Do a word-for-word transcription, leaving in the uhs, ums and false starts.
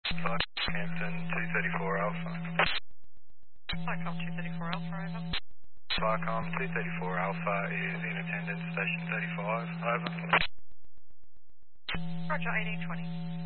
Hampton two thirty-four Alpha. Flycom two thirty-four Alpha, over. Flycom two thirty-four Alpha is in attendance, station thirty-five, over. Roger, eighteen twenty.